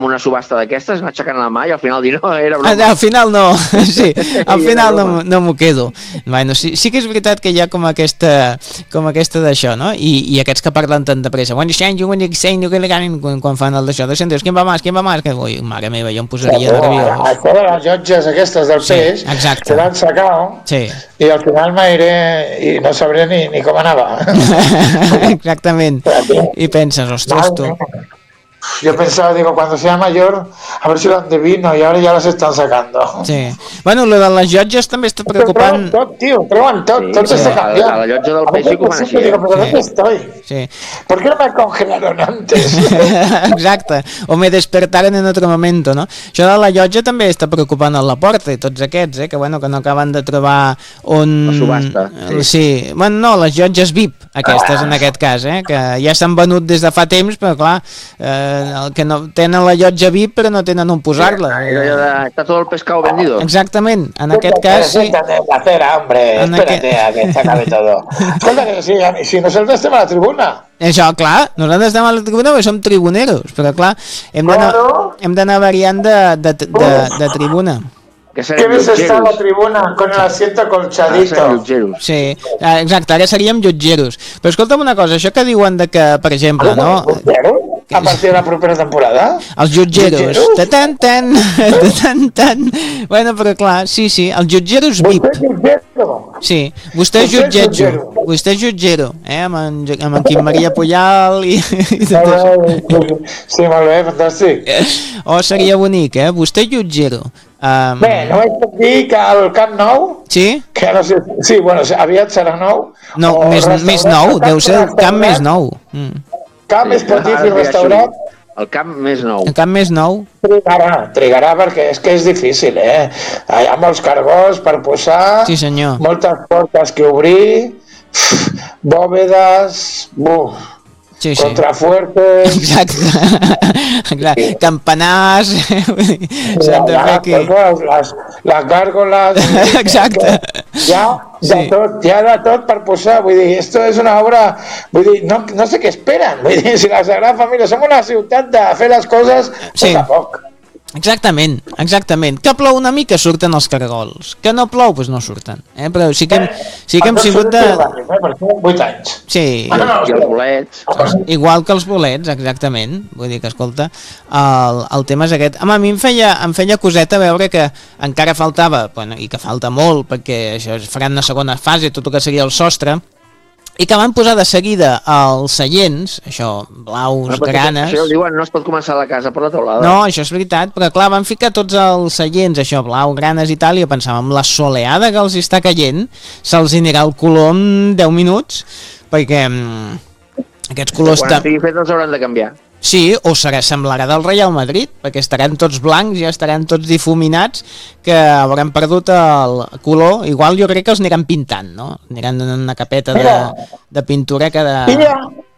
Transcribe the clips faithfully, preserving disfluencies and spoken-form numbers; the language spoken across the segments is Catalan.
una subhasta d'aquestes, anar aixecant la mà i al final dir no, era broma. Al final no, sí, al final no, no m'ho quedo. Bueno, sí, sí que és veritat que hi ha com aquesta com aquesta d'això, no? I, i aquests que parlen tan de pressa, quan quan fan el d'això, de centres, quin va més, quin va més, que ui, mare meva, jo em posaria nerviós. Això de les llotges aquestes del peix, se l'han sacat sí. I al final m'airé i no sabré ni, ni com anava. Exactament, i penses, ostres, tu... Yo pensaba, digo, cuando sea mayor, a ver si lo adivino, y ahora ya las están sacando. Sí. Bueno, lo de les llotges també està preocupant... Treuen tot, tio, treuen tot, sí, tot sí, està canviant. A la llotja del peix sí que ho fan així. Digo, pero sí. ¿dónde estoy? Sí. ¿Por qué no me congelaron antes? Exacte, o me despertaren en otro momento, no? Això de la llotja també està preocupant a la porta, i tots aquests, eh, que, bueno, que no acaben de trobar on... La subhasta. Sí. sí. Bueno, no, les llotges V I P, aquestes, ah. en aquest cas, eh, que ja s'han venut des de fa temps, però clar, eh, el que no... tenen la llotja V I P però no tenen on posar-la. Està tot el pescado vendido. Exactament, en aquest cas sí. La cera, hombre, en espérate a que se acabe todo. Escolta, que si, si nosotros estem a la tribuna. Això, clar, nosaltres estem a la tribuna perquè som tribuneros, però clar, hem d'anar hem d'anar variant de, de, de, de tribuna. Que ves estar a la tribuna con el asiento colchadito. Sí, exacte, ara seríem llotgeros. Però escolta'm una cosa, això que diuen de que, per exemple, no... A partir de la propera temporada? Els jutgeros. Tan, tan, tan, tan. Bueno, però clar, sí, sí, els jutgeros V I P. Vostè és jutgero. Sí, vostè és jutgero. Vostè és jutgero, eh, amb en, amb en Quim Maria Pujal i, i tot això. Sí, molt bé, fantàstic. Oh, seria bonic, eh? Vostè és jutgero. Um... Bé, no vaig dir que al Camp Nou... Sí? Que no sé, sí, bueno, aviat serà nou. No, més, més nou, deu ser el camp més nou. Mm. Camp esportiu i restaurat. El camp més nou. El camp més nou. Trigarà, trigarà perquè és que és difícil, eh? Hi ha molts cargos per posar. Sí, senyor. Moltes portes que obrir. Bòvedes. Buf. Sí, sí. Contrafuertes. Exacte. Campanars. S'han de fer aquí. Les, les gàrgoles. Exacte. Ja, de sí. tot, ja de tot per posar. Vull dir, esto és una obra... Vull dir, no, no sé què esperen. Vull dir, si la Sagrada Família som una ciutat de fer les coses sí. poc a poc. Exactament, exactament. Que plou una mica surten els cargols. Que no plou, doncs no surten. Eh? Però sí que hem, sí que hem sigut de... vuit anys. Sí. I els bolets. Igual que els bolets, exactament. Vull dir que, escolta, el, el tema és aquest. Home, a mi em feia, em feia coseta veure que encara faltava, bueno, i que falta molt, perquè això es farà una segona fase, tot el que seria el sostre, i que van posar de seguida els seients, això, blaus, no, granes... Això diuen, no es pot començar la casa per la teulada. No, això és veritat, però clar, van ficar tots els seients, això, blau, granes i tal, i jo pensava, amb la soleada que els està caient, se'ls anirà el color en deu minuts, perquè um, aquests colors... Quan estigui fet els hauran de canviar. Sí, o serà, semblarà del Real Madrid, perquè estaran tots blancs, ja estaran tots difuminats, que hauran perdut el color. Igual jo crec que els aniran pintant, no? Aniran en una capeta de, de pintura que de... Ia,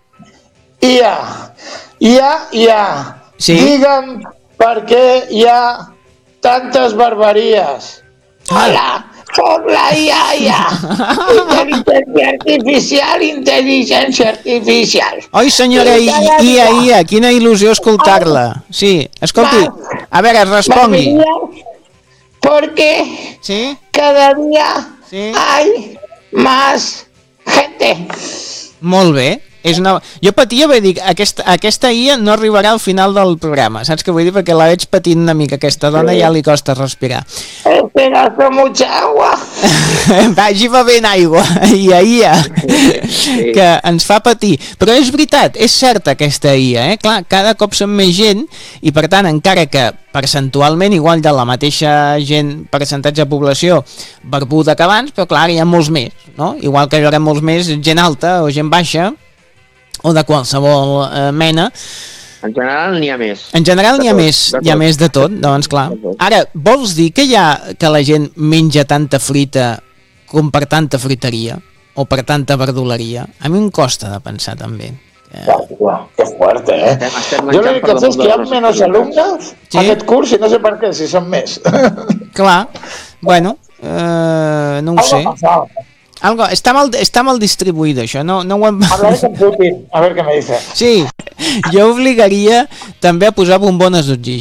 ia, ia, ia. Sí? Digue'm per què hi ha tantes barbaries. Hola! Soc la iaia. Intel·ligència artificial, intel·ligència artificial. Oi, senyora, ia, ia, ia, quina il·lusió escoltar-la. Sí, escolti, a veure, respongui. Porque ¿Sí? cada día ¿Sí? hay más gente. Molt bé. És una... Jo patia, vull dir, aquesta, aquesta I A no arribarà al final del programa, saps què vull dir? Perquè la veig patint una mica, aquesta dona, sí. Ja li costa respirar. Esperazo mucha agua. Vagi bevent aigua, I A, I A, sí. Que ens fa patir. Però és veritat, és certa aquesta I A, eh? Clar, cada cop som més gent i per tant, encara que percentualment igual de la mateixa gent, percentatge de població barbuda que abans, però clar, hi ha molts més, no? Igual que hi haurà molts més gent alta o gent baixa, o de qualsevol eh, mena. En general n'hi ha més. En general n'hi ha tot, més, hi ha més de tot, doncs clar. Ara, vols dir que hi ha que la gent menja tanta fruita com per tanta fruiteria o per tanta verduleria? A mi em costa de pensar també. Que... Wow, que fuerte, eh? Estem, estem jo l'únic que sé és que hi ha menys alumnes sí? aquest curs i no sé per què, si són més. Clar, bueno, eh, no ho sé. Algo, està, mal, està mal distribuït això, no, no ho hem... Hablaré con Putin, a ver què me dice. Sí, jo obligaria també a posar bombones d'oxigen.